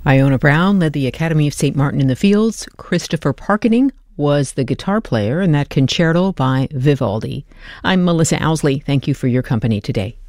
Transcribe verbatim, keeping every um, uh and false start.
Iona Brown led the Academy of Saint Martin in the Fields. Christopher Parkening was the guitar player in that concerto by Vivaldi. I'm Melissa Owsley. Thank you for your company today.